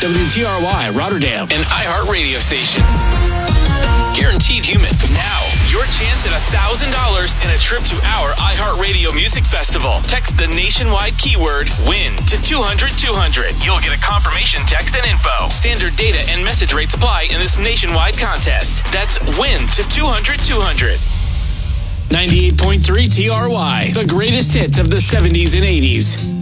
WTRY Rotterdam, an iHeart radio station. Guaranteed Human. Now, your chance at $1,000 and a trip to our iHeart Radio Music Festival. Text the nationwide keyword WIN to 200-200. You'll get a confirmation text and info. Standard data and message rates apply in this nationwide contest. That's WIN to 200-200. 98.3 TRY, the greatest hits of the 70s and 80s.